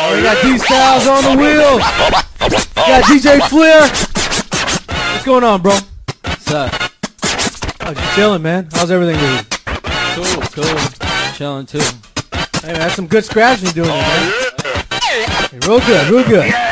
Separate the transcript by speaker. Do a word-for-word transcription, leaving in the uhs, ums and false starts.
Speaker 1: Oh, we got D-Styles on the wheel. Got D J Flair. What's going on, bro?
Speaker 2: What's up?
Speaker 1: Oh, just chilling, man. How's everything with you?
Speaker 2: Cool, cool. Chilling too.
Speaker 1: Hey, man, that's some good scratching you're doing, man. Hey, real good, real good.